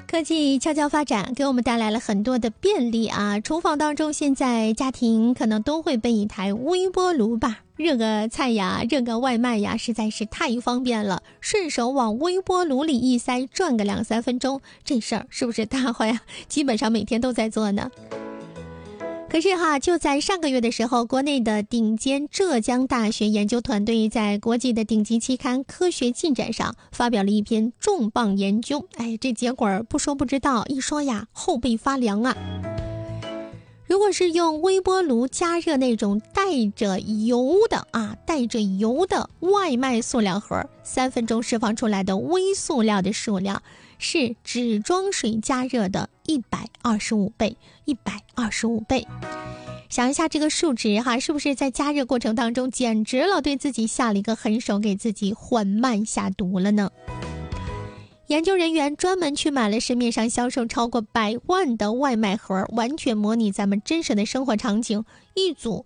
科技悄悄发展，给我们带来了很多的便利啊！厨房当中，现在家庭可能都会备一台微波炉吧，热个菜呀，热个外卖呀，实在是太方便了。顺手往微波炉里一塞，转个2-3分钟，这事儿是不是大伙呀？基本上每天都在做呢。可是就在上个月的时候，国内的顶尖浙江大学研究团队在国际的顶级期刊《科学进展》上发表了一篇重磅研究。这结果不说不知道，一说呀，后背发凉啊！如果是用微波炉加热那种带着油的外卖塑料盒，3分钟释放出来的微塑料的数量是纸装水加热的125倍，125倍。想一下这个数值是不是在加热过程当中简直了，对自己下了一个狠手，给自己缓慢下毒了呢？研究人员专门去买了市面上销售超过100万的外卖盒，完全模拟咱们真实的生活场景，一组